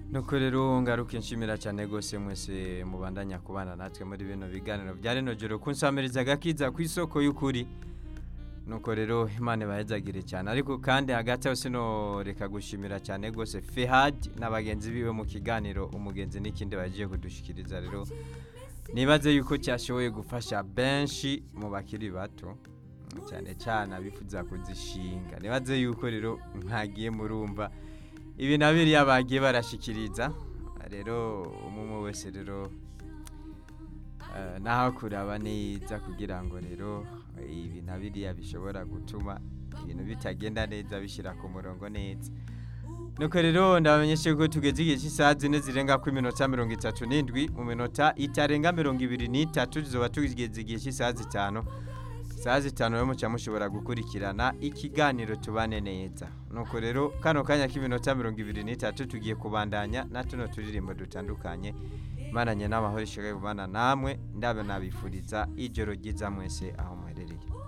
nuko rero ngaruka nshimira cyane gose mwese mubandanya kubana natwe muri bino biganiro bya reno joro kunsamiriza gakiza ku isoko y'ukuri. Nuko rero Imana bahezagire cyane, ariko kandi hagati aho sino reka gushimira cyane gose Fehad n'abagenzi biwe mu kiganiro umugenzi n'ikindi bagiye kudushikiriza. Rero nibaze yuko cyashoboye gufasha benshi mu bakiri bato cyane cyane abifuza kuzishinga. Nibaze yuko rero nkagiye murumva ibi nabiri yabagiye barashikiriza. Rero umwe wese rero naho kuraba neza kugira ngo rero ibi nabiri yabishobora gutuma ibintu bitagenda neza bishira ku murongo neza. Nuko rero ndabamenyeshe ko tugeze igihe cy'isaha 4 zirenga ku minota 37 mu minota itarenga 23 zizoba tugeze igihe cy'isaha 5. Saa 5 yo muca mushobora gukurikirana ikiganiro tubane neza. Nuko rero kano kanya k'iminota 23 tugiye kubandanya na tuno turirimbo dutandukanye. Imana nye n'amahoro ishaka kubana namwe, ndabe nabifuriza ijoro ryiza mwese aho muherereye.